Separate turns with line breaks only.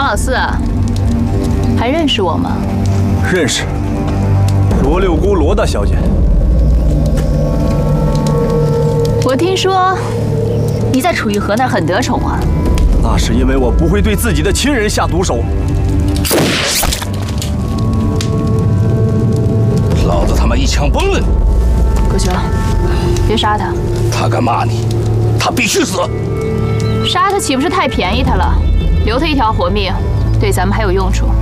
老四，还认识我吗？
认识，罗六姑罗大小姐。
我听说你在楚玉和那儿很得宠啊。
那是因为我不会对自己的亲人下毒手。
老子他妈一枪崩了你！
葛雄，别杀他。
他敢骂你，他必须死。
杀他岂不是太便宜他了？留他一条活命，对咱们还有用处。